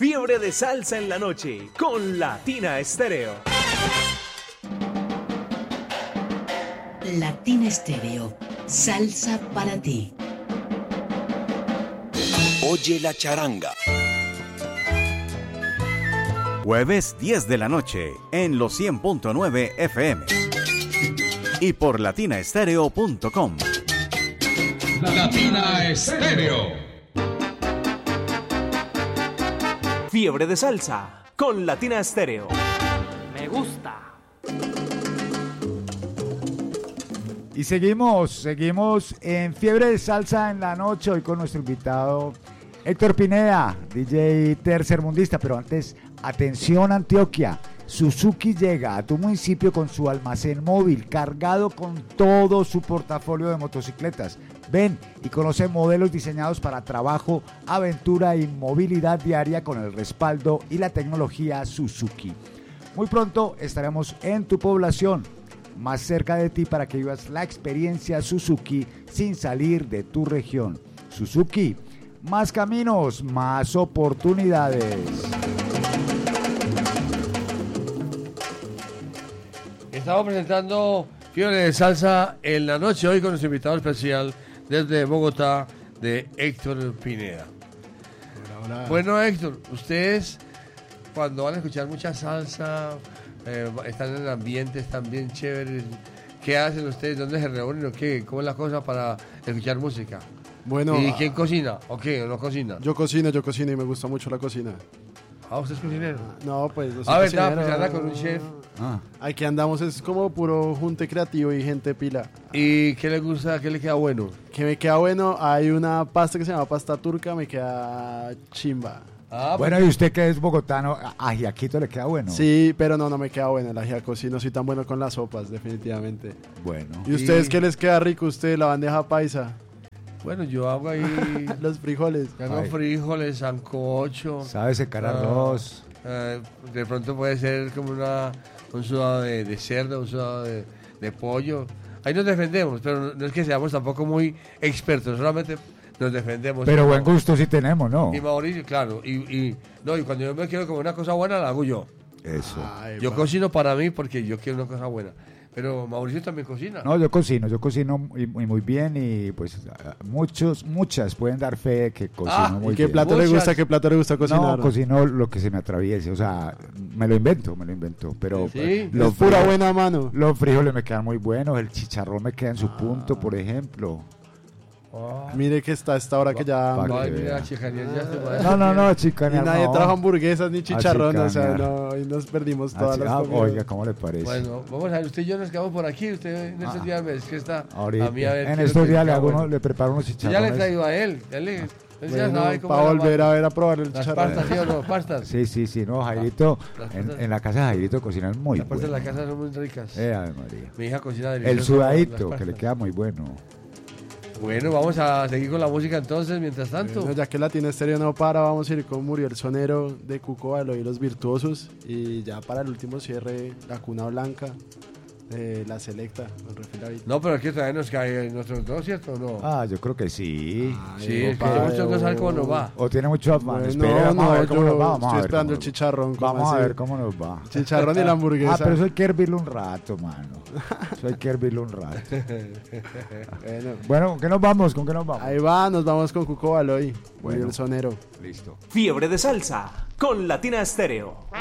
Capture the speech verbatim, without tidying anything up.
Fiebre de salsa en la noche con Latina Estéreo. Latina Estéreo, salsa para ti. Oye la charanga. Jueves diez de la noche en los cien punto nueve F M y por latina estéreo punto com. Latina Estéreo. Fiebre de salsa con Latina Estéreo. Me gusta. Y seguimos, seguimos en Fiebre de Salsa en la noche, hoy con nuestro invitado Héctor Pineda, D J tercermundista. Pero antes, atención Antioquia, Suzuki llega a tu municipio con su almacén móvil cargado con todo su portafolio de motocicletas. Ven y conoce modelos diseñados para trabajo, aventura y movilidad diaria con el respaldo y la tecnología Suzuki. Muy pronto estaremos en tu población, más cerca de ti, para que vivas la experiencia Suzuki sin salir de tu región. Suzuki, más caminos, más oportunidades. Estamos presentando Fiebre de Salsa en la noche hoy con nuestro invitado especial desde Bogotá, de Héctor Pineda. Hola, hola. Bueno, Héctor, ustedes cuando van a escuchar mucha salsa, eh, están en el ambiente, están bien chéveres, ¿qué hacen ustedes? ¿Dónde se reúnen o qué? ¿Cómo es la cosa para escuchar música? Bueno, ¿Y quién cocina? ¿O qué? ¿O no cocina? Yo cocino, yo cocino y me gusta mucho la cocina. Ah, ¿usted es cocinero? No, pues no soy A ver, estaba cocinero. pensando con un chef. Ah. Aquí andamos, es como puro junte creativo y gente pila. ¿Y qué le gusta? ¿Qué le queda bueno? Que me queda bueno, hay una pasta que se llama pasta turca, me queda chimba. Ah, Bueno, y usted que es bogotano, ajiaquito le queda bueno. Sí, pero no, no me queda bueno el ajiaco, sí, no soy tan bueno con las sopas, definitivamente. Bueno. ¿Y ustedes Y- qué les queda rico? Usted, la bandeja paisa, Bueno, yo hago ahí los frijoles. hago Ay. frijoles, sancocho. Sabe secar Ah, arroz. eh, de pronto puede ser como una un sudado de, de cerdo, un sudado de, de pollo. Ahí nos defendemos, pero no, no es que seamos tampoco muy expertos, solamente nos defendemos. Pero Y buen Mau- gusto sí tenemos, ¿no? Y Mauricio, claro. Y, y, no, y cuando yo me quiero comer una cosa buena, la hago yo. Eso. Ay, Yo pa- cocino para mí porque yo quiero una cosa buena. Pero Mauricio también cocina. No, yo cocino, yo cocino muy, muy muy bien y pues ah, muchos, muchas pueden dar fe de que cocino Ah, muy ¿Y qué bien. plato le Muchas. gusta? ¿Qué plato le gusta cocinar? No, cocino lo que se me atraviese, o sea, me lo invento, me lo invento, pero Sí, eh, Es los pura frijoles- buena mano. Los frijoles me quedan muy buenos, el chicharrón me queda en su punto, por ejemplo. Ah, Mire que está a esta hora que ya... Pa- ay, que mira, vea. chicanía, ya se va. No, no, no, chica, Y nadie trajo hamburguesas ni chicharrón, o sea, chicanear. no, y nos perdimos todas las comidas. Oiga, ¿cómo le parece? Bueno, vamos a ver, usted y yo nos quedamos por aquí. Usted en estos Ah. días me dice que está Ahorita, a mí a ver. en qué es estos lo que días le, queda hago uno- bueno. le preparo unos Yo ya chicharrones. le he traído a él. Ya le, él ya Bueno, sabe cómo para es la volver mano. a ver a probar el Las chicharrón. pastas, ¿sí o no? Pastas. Sí, sí, sí, no, Jairito, Las en, pastas- en la casa de Jairito cocinan muy Las pastas de bueno. la casa son muy ricas. Eh, Ave María. Mi hija cocina delicioso. El sudadito, las que pastas. le queda muy bueno. Bueno, vamos a seguir con la música entonces, mientras tanto. Bueno, ya que Latina Estéreo no para, vamos a ir con Muriel Sonero de Cuco Balo y los Virtuosos. Y ya para el último cierre, La Cuna Blanca, eh, La Selecta, con Refilavit. No, pero es que todavía nos cae nosotros dos, ¿cierto o no? Ah, yo creo que sí. sí, es que nosotros no sabemos cómo nos va. O tiene mucho afán. Bueno, Espere, no, vamos a no, ver cómo yo nos va. Vamos a estoy ver esperando cómo el nos- chicharrón. ¿cómo Vamos a así? ver cómo nos va. Chicharrón y la hamburguesa. Ah, pero eso hay que hervirlo un rato, mano. Eso hay que hervirlo un rato. Bueno, Bueno, ¿con qué nos vamos? ¿Con qué nos vamos? ahí va, nos vamos con Cuco Balo y Bueno. Muriel Sonero. Listo. Fiebre de salsa con Latina Estéreo.